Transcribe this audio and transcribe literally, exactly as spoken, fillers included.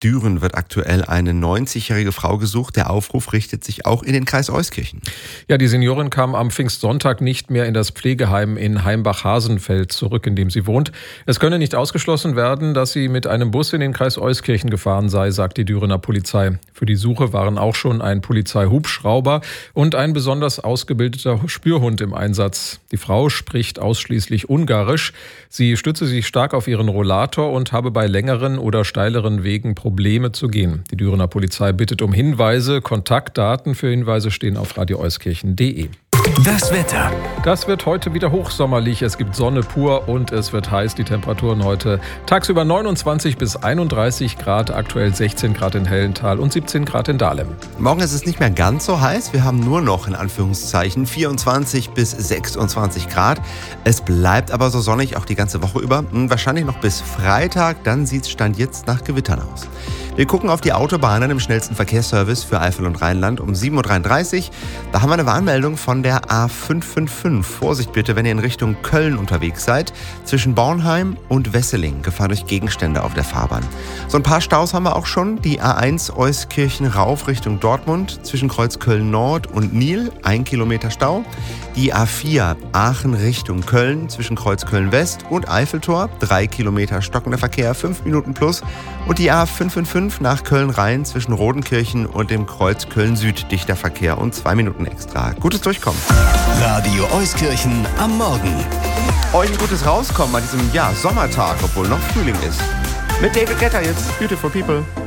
Düren wird aktuell eine neunzigjährige Frau gesucht. Der Aufruf richtet sich auch in den Kreis Euskirchen. Ja, die Seniorin kam am Pfingstsonntag nicht mehr in das Pflegeheim in Heimbach-Hasenfeld zurück, in dem sie wohnt. Es könne nicht ausgeschlossen werden, dass sie mit einem Bus in den Kreis Euskirchen gefahren sei, sagt die Dürener Polizei. Für die Suche waren auch schon ein Polizeihubschrauber und ein besonders ausgebildeter Spürhund im Einsatz. Die Frau spricht ausschließlich Ungarisch. Sie stütze sich stark auf ihren Rollator und habe bei längeren oder steileren Wegen Probleme Probleme zu gehen. Die Dürener Polizei bittet um Hinweise. Kontaktdaten für Hinweise stehen auf radio euskirchen punkt de. Das Wetter. Das wird heute wieder hochsommerlich. Es gibt Sonne pur und es wird heiß. Die Temperaturen heute tagsüber neunundzwanzig bis einunddreißig Grad, aktuell sechzehn Grad in Hellental und siebzehn Grad in Dahlem. Morgen ist es nicht mehr ganz so heiß. Wir haben nur noch in Anführungszeichen vierundzwanzig bis sechsundzwanzig Grad. Es bleibt aber so sonnig auch die ganze Woche über. Wahrscheinlich noch bis Freitag. Dann sieht es Stand jetzt nach Gewittern aus. Wir gucken auf die Autobahnen im schnellsten Verkehrsservice für Eifel und Rheinland um sieben Uhr dreiunddreißig. Da haben wir eine Warnmeldung von der A fünf fünf fünf. Vorsicht bitte, wenn ihr in Richtung Köln unterwegs seid. Zwischen Bornheim und Wesseling. Gefahr durch Gegenstände auf der Fahrbahn. So ein paar Staus haben wir auch schon. Die A eins Euskirchen rauf Richtung Dortmund. Zwischen Kreuz Köln Nord und Nil. Ein Kilometer Stau. Die A vier Aachen Richtung Köln. Zwischen Kreuz Köln West und Eiffeltor. Drei Kilometer stockender Verkehr. Fünf Minuten plus. Und die A fünf fünf fünf nach Köln-Rhein zwischen Rodenkirchen und dem Kreuz Köln-Süd dichter Verkehr und zwei Minuten extra. Gutes Durchkommen. Radio Euskirchen am Morgen. Euch ein gutes Rauskommen an diesem ja, Sommertag, obwohl noch Frühling ist. Mit David Guetta jetzt. Beautiful People.